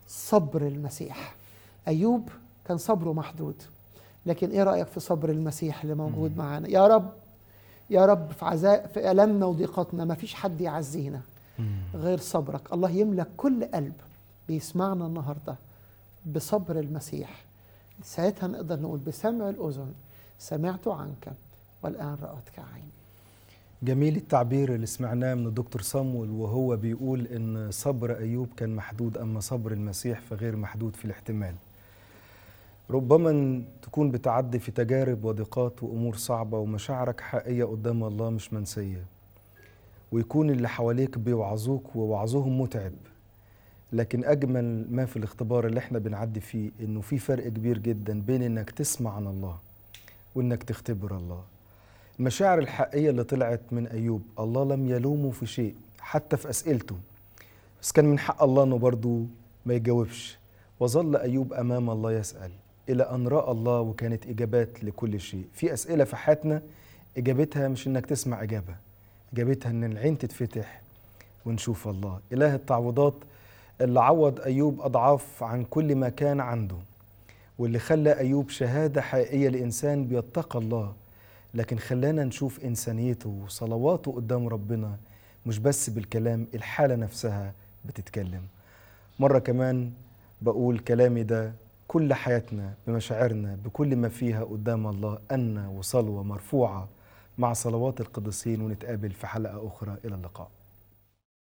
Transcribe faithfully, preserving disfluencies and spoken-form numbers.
صبر المسيح. أيوب كان صبره محدود، لكن إيه رأيك في صبر المسيح اللي موجود معانا؟ يا رب يا رب في عزاء في ألمنا وضيقتنا ما فيش حد يعزينا غير صبرك. الله يملك كل قلب بيسمعنا النهاردة بصبر المسيح. ساعتها نقدر نقول بسمع الأذن سمعت عنك والآن رأتك عيني. جميل التعبير اللي سمعناه من الدكتور صامويل وهو بيقول إن صبر أيوب كان محدود، أما صبر المسيح فغير محدود في الاحتمال. ربما تكون بتعدي في تجارب وضيقات وأمور صعبة ومشاعرك حقيقية قدام الله مش منسية، ويكون اللي حواليك بيوعظوك ووعظهم متعب، لكن أجمل ما في الاختبار اللي احنا بنعدي فيه إنه في فرق كبير جدا بين إنك تسمع عن الله وإنك تختبر الله. المشاعر الحقيقية اللي طلعت من أيوب، الله لم يلومه في شيء حتى في أسئلته، بس كان من حق الله إنه برضو ما يجاوبش، وظل أيوب أمام الله يسأل إلى أن رأى الله، وكانت إجابات لكل شيء. في أسئلة في حياتنا إجابتها مش إنك تسمع إجابة، إجابتها إن العين تتفتح ونشوف الله. إله التعويضات اللي عوض أيوب أضعاف عن كل ما كان عنده، واللي خلى أيوب شهادة حقيقية لإنسان بيتقى الله، لكن خلانا نشوف إنسانيته وصلواته قدام ربنا مش بس بالكلام، الحالة نفسها بتتكلم. مرة كمان بقول كلامي ده كل حياتنا بمشاعرنا بكل ما فيها قدام الله أن وصلوة مرفوعة مع صلوات القديسين، ونتقابل في حلقة أخرى. إلى اللقاء.